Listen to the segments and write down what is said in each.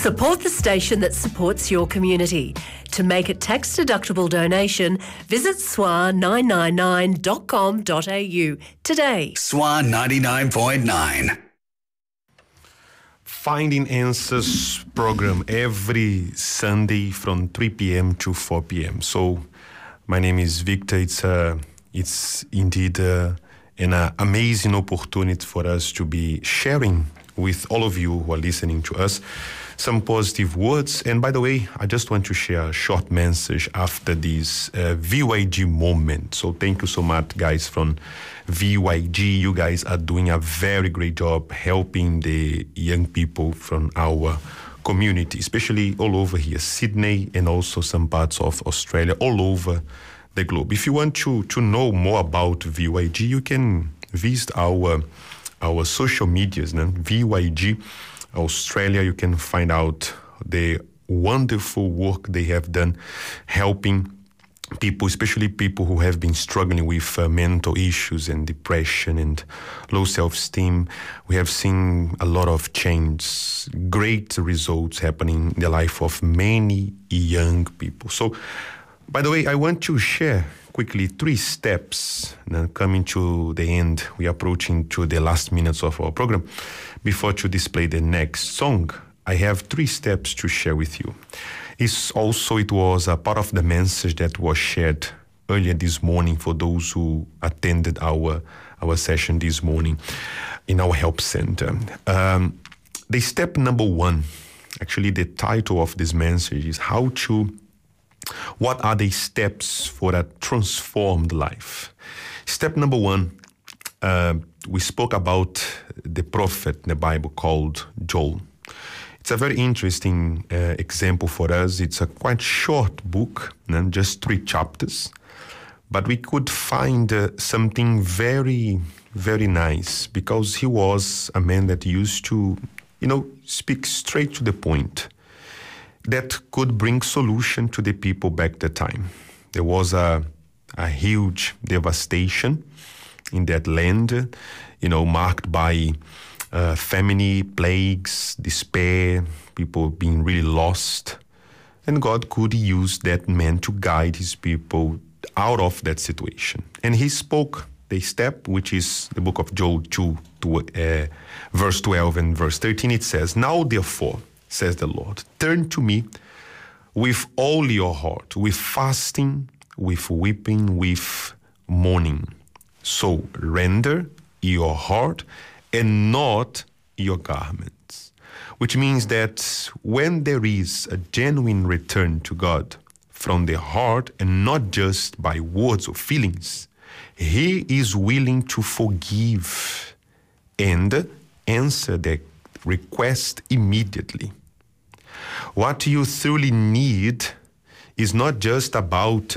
Support the station that supports your community. To make a tax-deductible donation, visit swa999.com.au today. SWA 99.9. Finding Answers program every Sunday from 3 p.m. to 4 p.m. So my name is Victor. It's indeed an amazing opportunity for us to be sharing with all of you who are listening to us some positive words. And by the way, I just want to share a short message after this VYG moment. So thank you so much, guys, from VYG. You guys are doing a very great job helping the young people from our community, especially all over here, Sydney and also some parts of Australia, all over the globe. If you want to know more about VYG, you can visit our social medias, VYG Australia. You can find out the wonderful work they have done helping people, especially people who have been struggling with mental issues and depression and low self-esteem. We have seen a lot of change, great results happening in the life of many young people. So, by the way, I want to share quickly 3 steps. Now, coming to the end, we are approaching to the last minutes of our program. Before to display the next song, I have 3 steps to share with you. It was a part of the message that was shared earlier this morning for those who attended our session this morning in our help center. The step number 1, actually the title of this message is what are the steps for a transformed life? Step number 1, we spoke about the prophet in the Bible called Joel. It's a very interesting example for us. It's a quite short book, just 3 chapters, but we could find something very, very nice because he was a man that used to, speak straight to the point that could bring solution to the people back the time. There was a huge devastation in that land, marked by famine, plagues, despair, people being really lost. And God could use that man to guide his people out of that situation. And he spoke the step, which is the book of Joel 2, verse 12 and verse 13. It says, "Now therefore, says the Lord, turn to me with all your heart, with fasting, with weeping, with mourning. So render your heart and not your garments." Which means that when there is a genuine return to God from the heart and not just by words or feelings, He is willing to forgive and answer the request immediately. What you truly need is not just about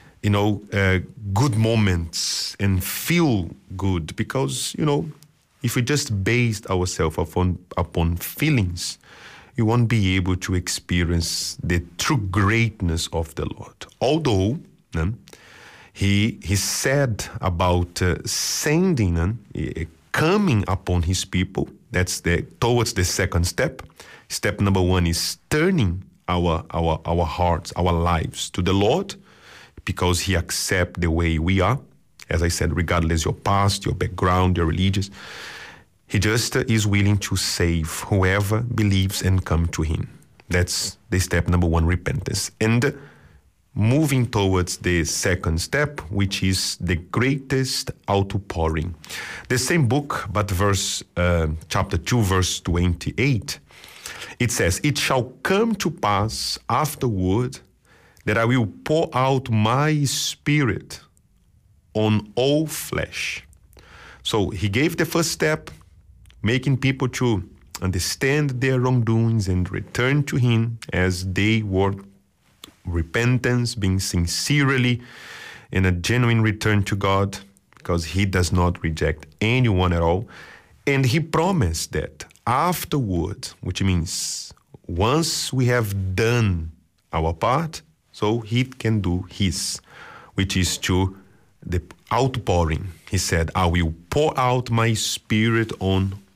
good moments and feel good, because if we just based ourselves upon feelings, you won't be able to experience the true greatness of the Lord. Although he said about sending, coming upon his people. That's towards the second step. Step number 1 is turning our hearts, our lives to the Lord, because He accepts the way we are. As I said, regardless your past, your background, your religious, He just is willing to save whoever believes and come to Him. That's the step number 1, repentance. And moving towards the second step, which is the greatest outpouring. The same book, but chapter 2, verse 28, it says, "It shall come to pass afterward that I will pour out my spirit on all flesh." So He gave the first step, making people to understand their wrongdoings and return to Him as they were. Repentance, being sincerely in a genuine return to God, because He does not reject anyone at all. And He promised that afterwards, which means once we have done our part, so He can do His, which is to the outpouring. He said, "I will pour out my spirit on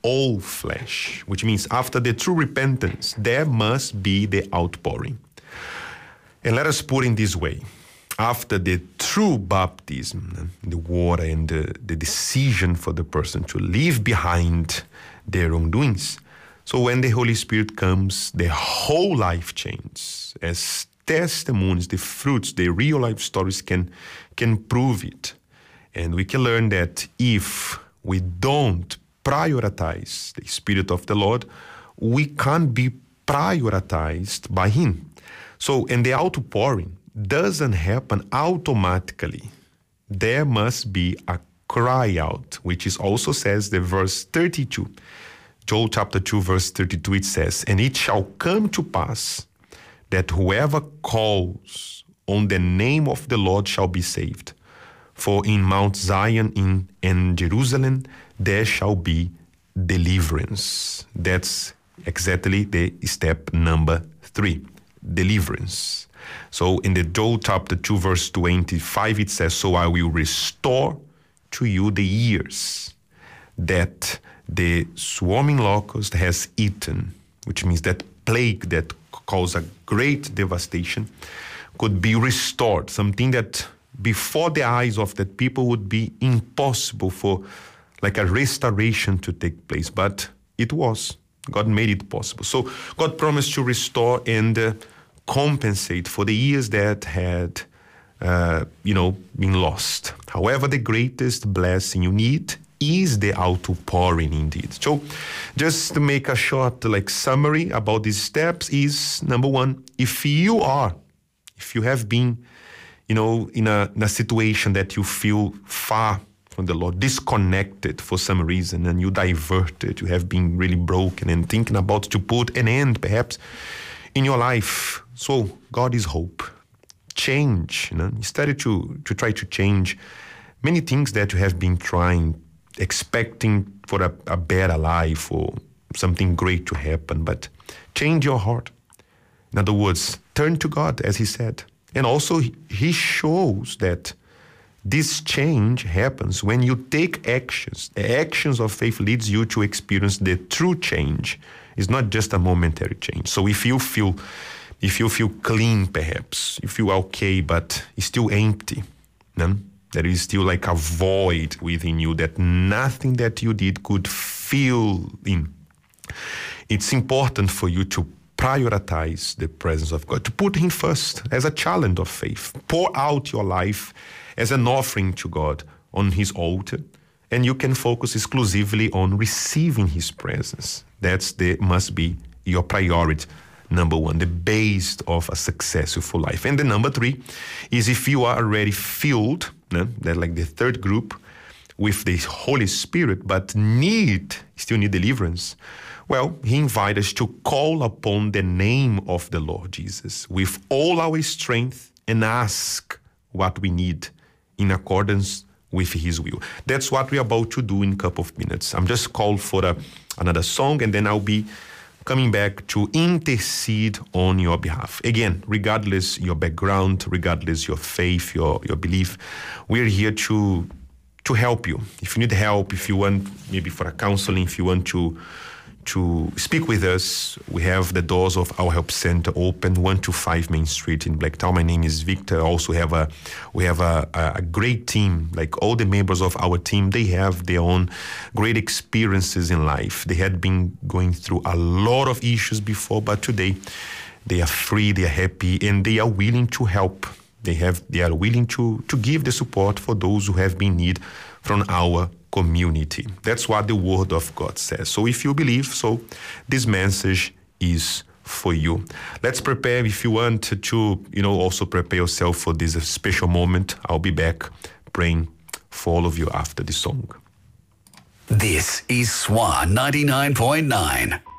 all flesh, which means after the true repentance, there must be the outpouring. And let us put it this way. After the true baptism, the water and the decision for the person to leave behind their wrongdoings. So when the Holy Spirit comes, the whole life changes. As testimonies, the fruits, the real life stories can prove it. And we can learn that if we don't prioritize the Spirit of the Lord, we can't be prioritized by Him. So, and the outpouring doesn't happen automatically. There must be a cry out, which is also says the verse 32. Joel chapter 2 verse 32, it says, "And it shall come to pass that whoever calls on the name of the Lord shall be saved. For in Mount Zion and Jerusalem there shall be deliverance." That's exactly the step number 3, deliverance. So in the Joel chapter 2 verse 25 it says, "So I will restore to you the years that the swarming locust has eaten," which means that plague that caused a great devastation could be restored, something that before the eyes of the people would be impossible for like a restoration to take place, but it was. God made it possible. So God promised to restore and compensate for the years that had, been lost. However, the greatest blessing you need is the outpouring indeed. So just to make a short summary about these steps is, number 1, if you have been, in a situation that you feel far from the Lord, disconnected for some reason, and you diverted, you have been really broken and thinking about to put an end perhaps in your life. So God is hope. Change, instead to try to change many things that you have been trying, expecting for a better life or something great to happen, but change your heart. In other words, turn to God, as He said. And also He shows that this change happens when you take actions. The actions of faith leads you to experience the true change. It's not just a momentary change. So if you feel clean, perhaps, you feel okay, but it's still empty, there is still like a void within you that nothing that you did could fill in. It's important for you to prioritize the presence of God, to put Him first as a challenge of faith. Pour out your life as an offering to God on His altar, and you can focus exclusively on receiving His presence. Must be your priority. Number 1, the base of a successful life. And the number 3 is if you are already filled, that like the third group, with the Holy Spirit, but still need deliverance. Well, He invites us to call upon the name of the Lord Jesus with all our strength and ask what we need in accordance with His will. That's what we're about to do in a couple of minutes. I'm just called for another song, and then I'll be coming back to intercede on your behalf. Again, regardless your background, regardless your faith, your belief, we're here to help you. If you need help, if you want maybe for a counseling, if you want to speak with us, we have the doors of our help center open, 125 Main Street in Blacktown. My name is Victor. Also we have a great team. Like all the members of our team, they have their own great experiences in life. They had been going through a lot of issues before, but today they are free, they are happy, and they are willing to help. They are willing to give the support for those who have been in need from our community. That's what the Word of God says. So if you believe, so this message is for you. Let's prepare. If you want to, also prepare yourself for this special moment. I'll be back praying for all of you after the song. This is SWA 99.9.